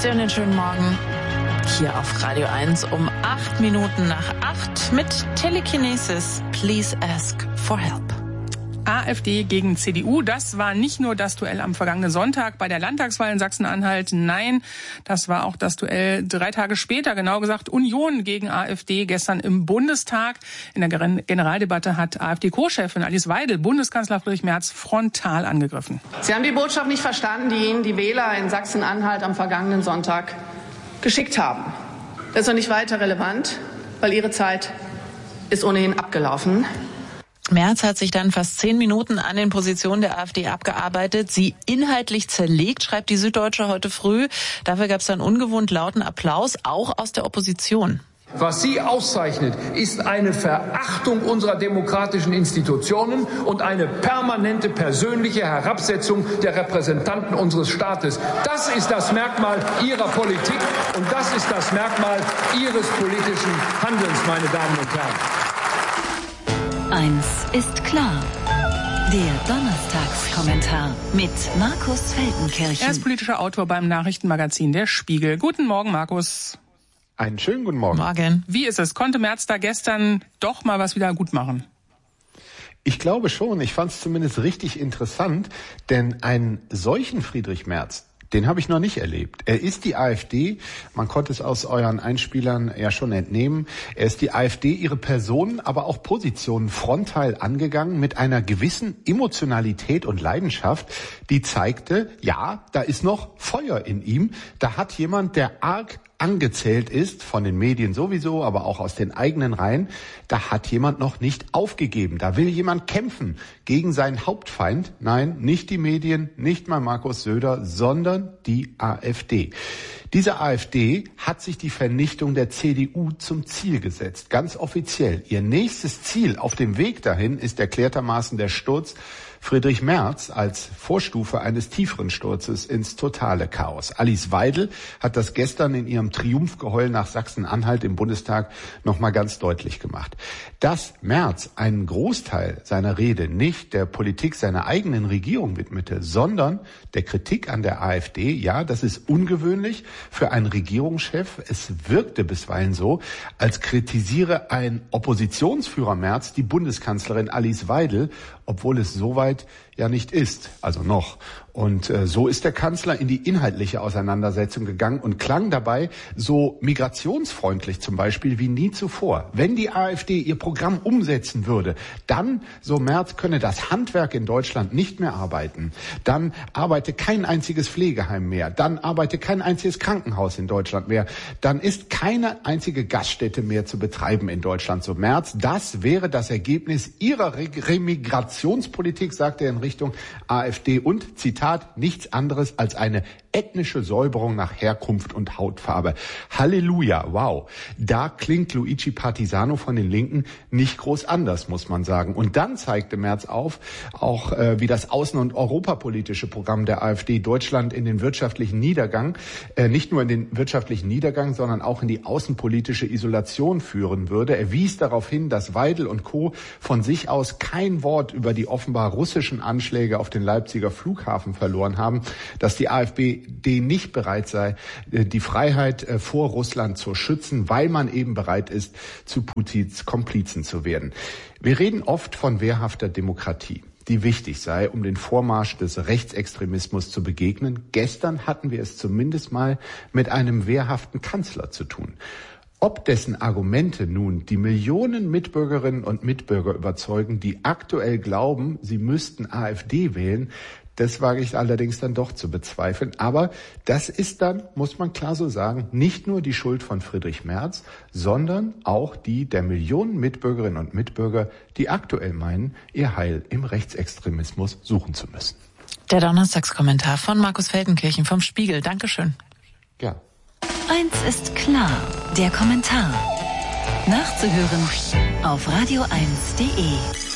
Schönen Morgen. Hier auf Radio 1 um 8 Minuten nach 8 mit Telekinesis. Please ask for help. AfD gegen CDU, das war nicht nur das Duell am vergangenen Sonntag bei der Landtagswahl in Sachsen-Anhalt. Nein, das war auch das Duell 3 Tage später, genau gesagt Union gegen AfD gestern im Bundestag. In der Generaldebatte hat AfD-Co-Chefin Alice Weidel Bundeskanzler Friedrich Merz frontal angegriffen. Sie haben die Botschaft nicht verstanden, die Ihnen die Wähler in Sachsen-Anhalt am vergangenen Sonntag geschickt haben. Das ist noch nicht weiter relevant, weil Ihre Zeit ist ohnehin abgelaufen. Merz hat sich dann fast 10 Minuten an den Positionen der AfD abgearbeitet, sie inhaltlich zerlegt, schreibt die Süddeutsche heute früh. Dafür gab es dann ungewohnt lauten Applaus, auch aus der Opposition. Was Sie auszeichnet, ist eine Verachtung unserer demokratischen Institutionen und eine permanente persönliche Herabsetzung der Repräsentanten unseres Staates. Das ist das Merkmal Ihrer Politik und das ist das Merkmal Ihres politischen Handelns, meine Damen und Herren. Eins ist klar. Der Donnerstagskommentar mit Markus Feldenkirchen. Er ist politischer Autor beim Nachrichtenmagazin Der Spiegel. Guten Morgen, Markus. Einen schönen guten Morgen. Morgen. Wie ist es? Konnte Merz da gestern doch mal was wieder gut machen? Ich glaube schon. Ich fand es zumindest richtig interessant, denn einen solchen Friedrich Merz, den habe ich noch nicht erlebt. Er ist die AfD, man konnte es aus euren Einspielern ja schon entnehmen, er ist die AfD, ihre Personen, aber auch Positionen frontal angegangen mit einer gewissen Emotionalität und Leidenschaft, die zeigte, ja, da ist noch Feuer in ihm, da hat jemand, der arg angezählt ist, von den Medien sowieso, aber auch aus den eigenen Reihen, da hat jemand noch nicht aufgegeben. Da will jemand kämpfen gegen seinen Hauptfeind. Nein, nicht die Medien, nicht mal Markus Söder, sondern die AfD. Diese AfD hat sich die Vernichtung der CDU zum Ziel gesetzt, ganz offiziell. Ihr nächstes Ziel auf dem Weg dahin ist erklärtermaßen der Sturz Friedrich Merz als Vorstufe eines tieferen Sturzes ins totale Chaos. Alice Weidel hat das gestern in ihrem Triumphgeheul nach Sachsen-Anhalt im Bundestag nochmal ganz deutlich gemacht. Dass Merz einen Großteil seiner Rede nicht der Politik seiner eigenen Regierung widmete, sondern der Kritik an der AfD, ja, das ist ungewöhnlich für einen Regierungschef. Es wirkte bisweilen so, als kritisiere ein Oppositionsführer Merz die Bundeskanzlerin Alice Weidel, obwohl es soweit ja nicht ist, also noch. Und so ist der Kanzler in die inhaltliche Auseinandersetzung gegangen und klang dabei so migrationsfreundlich zum Beispiel wie nie zuvor. Wenn die AfD ihr Programm umsetzen würde, dann, so Merz, könne das Handwerk in Deutschland nicht mehr arbeiten. Dann arbeite kein einziges Pflegeheim mehr. Dann arbeite kein einziges Krankenhaus in Deutschland mehr. Dann ist keine einzige Gaststätte mehr zu betreiben in Deutschland, so Merz. Das wäre das Ergebnis ihrer Remigrationspolitik, sagt er in Richtung AfD und, Zitat, nichts anderes als eine ethnische Säuberung nach Herkunft und Hautfarbe. Halleluja, wow. Da klingt Luigi Partisano von den Linken nicht groß anders, muss man sagen. Und dann zeigte Merz auf, auch wie das außen- und europapolitische Programm der AfD Deutschland in den wirtschaftlichen Niedergang, nicht nur in den wirtschaftlichen Niedergang, sondern auch in die außenpolitische Isolation führen würde. Er wies darauf hin, dass Weidel und Co. von sich aus kein Wort über die offenbar russischen Anschläge auf den Leipziger Flughafen verloren haben, dass die AfD nicht bereit sei, die Freiheit vor Russland zu schützen, weil man eben bereit ist, zu Putins Komplizen zu werden. Wir reden oft von wehrhafter Demokratie, die wichtig sei, um den Vormarsch des Rechtsextremismus zu begegnen. Gestern hatten wir es zumindest mal mit einem wehrhaften Kanzler zu tun. Ob dessen Argumente nun die Millionen Mitbürgerinnen und Mitbürger überzeugen, die aktuell glauben, sie müssten AfD wählen, das wage ich allerdings dann doch zu bezweifeln. Aber das ist dann, muss man klar so sagen, nicht nur die Schuld von Friedrich Merz, sondern auch die der Millionen Mitbürgerinnen und Mitbürger, die aktuell meinen, ihr Heil im Rechtsextremismus suchen zu müssen. Der Donnerstagskommentar von Markus Feldenkirchen vom Spiegel. Dankeschön. Ja. Eins ist klar, der Kommentar. Nachzuhören auf radio1.de.